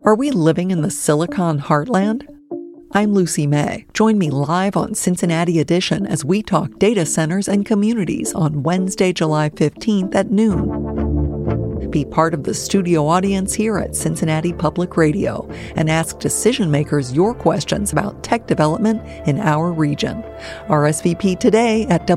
Are we living in the Silicon Heartland? I'm Lucy May. Join me live on Cincinnati Edition as we talk data centers and communities on Wednesday, July 15th at noon. Be part of the studio audience here at Cincinnati Public Radio and ask decision makers your questions about tech development in our region. RSVP today at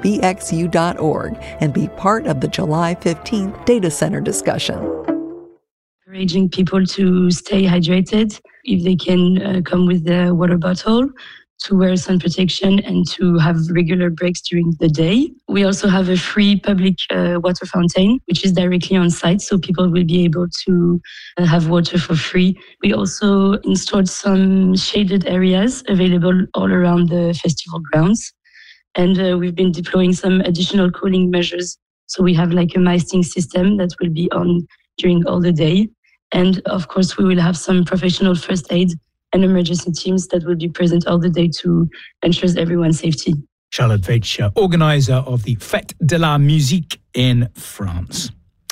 wbxu.org and be part of the July 15th data center discussion. Encouraging people to stay hydrated, if they can come with their water bottle, to wear sun protection and to have regular breaks during the day. We also have a free public water fountain, which is directly on site, so people will be able to have water for free. We also installed some shaded areas available all around the festival grounds. And we've been deploying some additional cooling measures. So we have like a misting system that will be on during all the day. And of course, we will have some professional first aid and emergency teams that will be present all the day to ensure everyone's safety. Charlotte Veitch, organizer of the Fête de la Musique in France.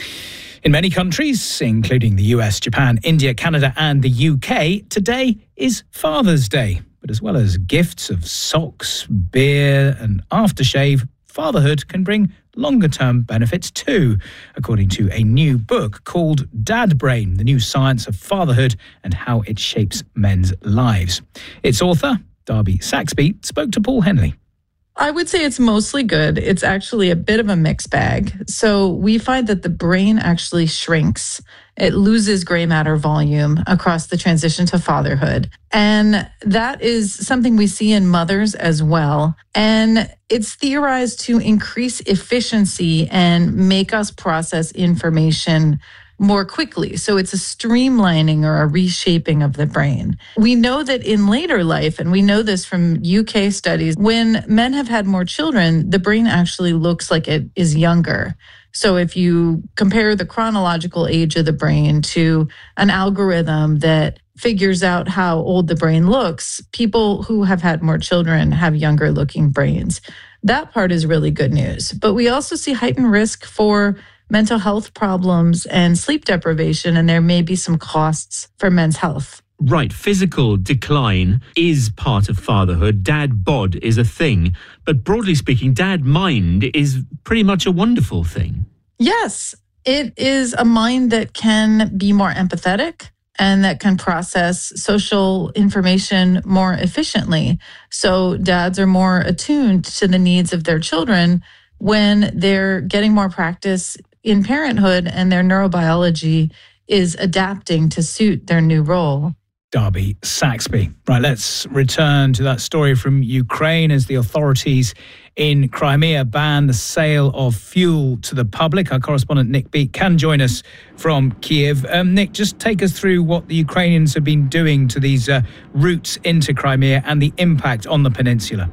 In many countries, including the US, Japan, India, Canada and the UK, today is Father's Day. But as well as gifts of socks, beer and aftershave, fatherhood can bring longer-term benefits too, according to a new book called Dad Brain, the new science of fatherhood and how it shapes men's lives. Its author, Darby Saxby, spoke to Paul Henley. I would say it's mostly good. It's actually a bit of a mixed bag. So we find that the brain actually shrinks. It loses gray matter volume across the transition to fatherhood. And that is something we see in mothers as well. And it's theorized to increase efficiency and make us process information more quickly. So it's a streamlining or a reshaping of the brain. We know that in later life, and we know this from UK studies, when men have had more children, the brain actually looks like it is younger. So if you compare the chronological age of the brain to an algorithm that figures out how old the brain looks, people who have had more children have younger looking brains. That part is really good news. But we also see heightened risk for mental health problems and sleep deprivation, and there may be some costs for men's health. Right, physical decline is part of fatherhood. Dad bod is a thing. But broadly speaking, dad mind is pretty much a wonderful thing. Yes, it is a mind that can be more empathetic and that can process social information more efficiently. So dads are more attuned to the needs of their children when they're getting more practice in parenthood and their neurobiology is adapting to suit their new role. Darby Saxby. Right, let's return to that story from Ukraine as the authorities in Crimea ban the sale of fuel to the public. Our correspondent Nick Beat can join us from Kiev. Nick, just take us through what the Ukrainians have been doing to these routes into Crimea and the impact on the peninsula.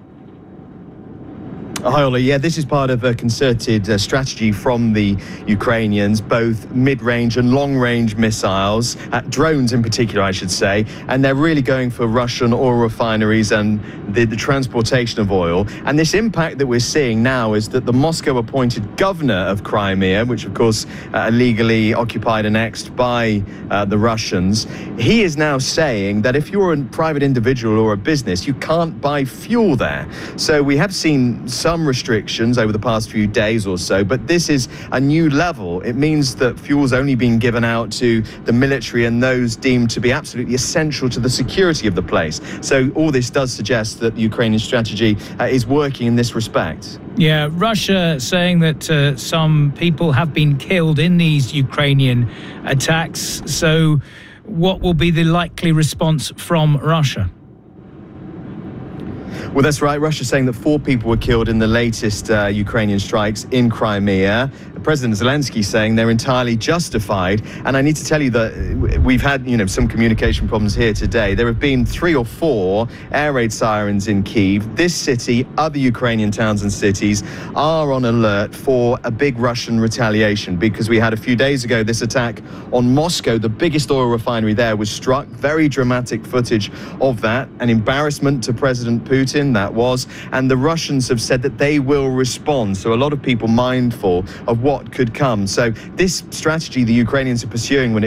Hi, Ollie. Yeah, this is part of a concerted strategy from the Ukrainians, both mid-range and long-range missiles, drones in particular, I should say, and they're really going for Russian oil refineries and the transportation of oil. And this impact that we're seeing now is that the Moscow-appointed governor of Crimea, which of course illegally occupied and annexed by the Russians, he is now saying that if you're a private individual or a business, you can't buy fuel there. So we have seen some restrictions over the past few days or so, but this is a new level. It means that fuel's only been given out to the military and those deemed to be absolutely essential to the security of the place. So all this does suggest that the Ukrainian strategy is working in this respect. Yeah, Russia saying that some people have been killed in these Ukrainian attacks. So what will be the likely response from Russia? Well, that's right. Russia's saying that 4 people were killed in the latest Ukrainian strikes in Crimea. President Zelensky saying they're entirely justified. And I need to tell you that we've had, some communication problems here today. There have been 3 or 4 air raid sirens in Kyiv. This city, other Ukrainian towns and cities are on alert for a big Russian retaliation because we had a few days ago this attack on Moscow. The biggest oil refinery there was struck. Very dramatic footage of that. An embarrassment to President Putin, that was. And the Russians have said that they will respond. So a lot of people mindful of what could come. So this strategy the Ukrainians are pursuing when it